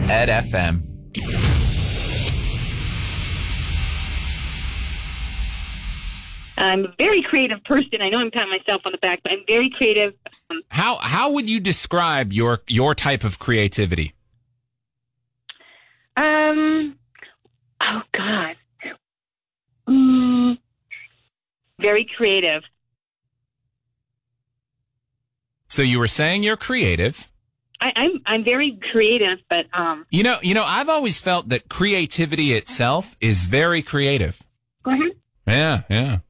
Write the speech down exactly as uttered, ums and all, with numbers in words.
Ed F M. I'm a very creative person. I know I'm patting myself on the back, but I'm very creative. Um, How how would you describe your your type of creativity? um oh God. Mm, very creative. So you were saying you're creative. I, I'm I'm very creative, but um. You know, you know, I've always felt that creativity itself is very creative. Go ahead. Yeah, yeah.